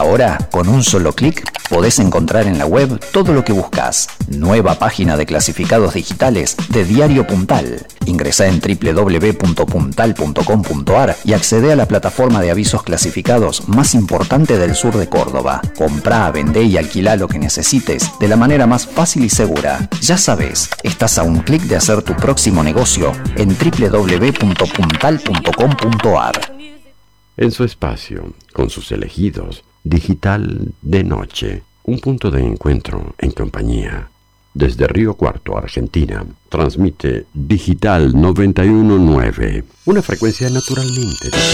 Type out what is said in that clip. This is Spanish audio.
Ahora, con un solo clic, podés encontrar en la web todo lo que buscas. Nueva página de clasificados digitales de Diario Puntal. Ingresá en www.puntal.com.ar y accede a la plataforma de avisos clasificados más importante del sur de Córdoba. Comprá, vendé y alquilá lo que necesites de la manera más fácil y segura. Ya sabés, estás a un clic de hacer tu próximo negocio en www.puntal.com.ar. En su espacio, con sus elegidos, Digital de Noche, un punto de encuentro en compañía. Desde Río Cuarto, Argentina, transmite Digital 91.9, una frecuencia naturalmente diferente.